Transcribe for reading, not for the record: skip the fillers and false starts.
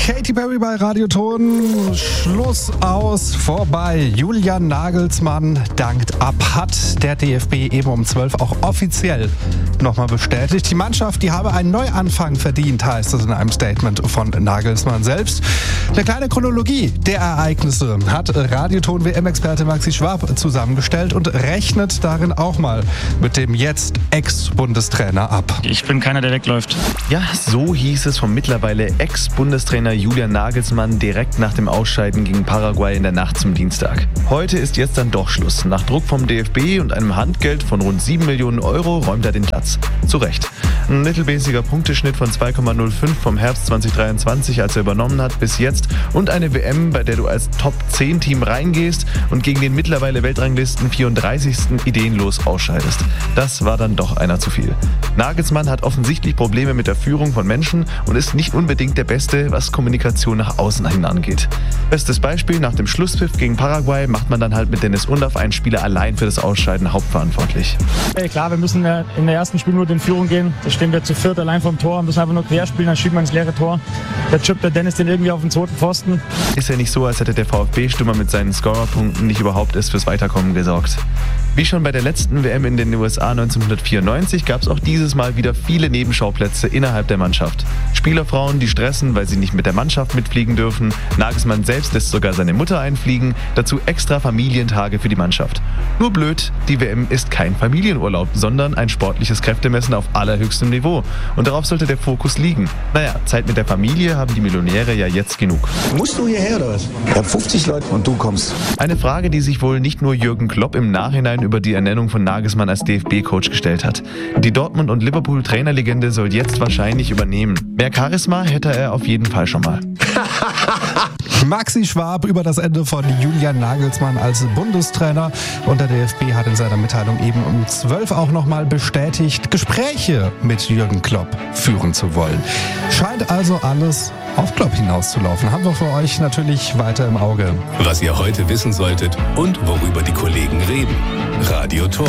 Katy Perry bei Radioton. Schluss aus, vorbei. Julian Nagelsmann dankt ab. Hat der DFB eben um 12 auch offiziell nochmal bestätigt. Die Mannschaft, die habe einen Neuanfang verdient, heißt es in einem Statement von Nagelsmann selbst. Eine kleine Chronologie der Ereignisse hat Radioton-WM-Experte Maxi Schwab zusammengestellt und rechnet darin auch mal mit dem jetzt Ex-Bundestrainer ab. Ich bin keiner, der wegläuft. Ja, so hieß es vom mittlerweile Ex-Bundestrainer Julian Nagelsmann direkt nach dem Ausscheiden gegen Paraguay in der Nacht zum Dienstag. Heute ist jetzt dann doch Schluss. Nach Druck vom DFB und einem Handgeld von rund 7 Millionen Euro räumt er den Platz. Zu Recht. Ein mittelmäßiger Punkteschnitt von 2,05 vom Herbst 2023, als er übernommen hat, bis jetzt und eine WM, bei der du als Top-10-Team reingehst und gegen den mittlerweile Weltranglisten 34. ideenlos ausscheidest. Das war dann doch einer zu viel. Nagelsmann hat offensichtlich Probleme mit der Führung von Menschen und ist nicht unbedingt der Beste, was Kommunikation nach außen hin angeht. Bestes Beispiel, nach dem Schlusspfiff gegen Paraguay macht man dann halt mit Dennis Undaff einen Spieler allein für das Ausscheiden hauptverantwortlich. Hey, klar, wir müssen in der ersten Spielminute in Führung gehen. Da stehen wir zu viert allein vom Tor, müssen einfach nur quer spielen, dann schiebt man ins leere Tor. Da chippt der Dennis den irgendwie auf den zweiten Pfosten. Ist ja nicht so, als hätte der VfB-Stürmer mit seinen Scorerpunkten nicht überhaupt erst fürs Weiterkommen gesorgt. Wie schon bei der letzten WM in den USA 1994 gab es auch dieses Mal wieder viele Nebenschauplätze innerhalb der Mannschaft. Spielerfrauen, die stressen, weil sie nicht mit der Mannschaft mitfliegen dürfen. Nagelsmann selbst lässt sogar seine Mutter einfliegen. Dazu extra Familientage für die Mannschaft. Nur blöd, die WM ist kein Familienurlaub, sondern ein sportliches Kräftemessen auf allerhöchstem Niveau. Und darauf sollte der Fokus liegen. Naja, Zeit mit der Familie haben die Millionäre ja jetzt genug. Musst du hierher oder was? Ich hab 50 Leute und du kommst. Eine Frage, die sich wohl nicht nur Jürgen Klopp im Nachhinein über die Ernennung von Nagelsmann als DFB-Coach gestellt hat. Die Dortmund- und Liverpool-Trainerlegende soll jetzt wahrscheinlich übernehmen. Mehr Charisma hätte er auf jeden Fall schon mal. Maxi Schwab über das Ende von Julian Nagelsmann als Bundestrainer. Und der DFB hat in seiner Mitteilung eben um 12 auch nochmal bestätigt, Gespräche mit Jürgen Klopp führen zu wollen. Scheint also alles auf Klopp hinauszulaufen. Haben wir für euch natürlich weiter im Auge. Was ihr heute wissen solltet und worüber die Kollegen reden. Radioton.